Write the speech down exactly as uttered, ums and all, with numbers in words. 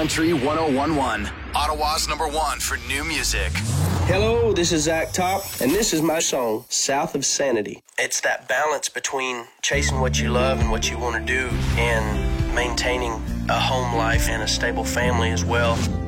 Country one oh one point one, Ottawa's number one for new music. Hello, this is Zach Top, and this is my song, South of Sanity. It's that balance between chasing what you love and what you want to do and maintaining a home life and a stable family as well.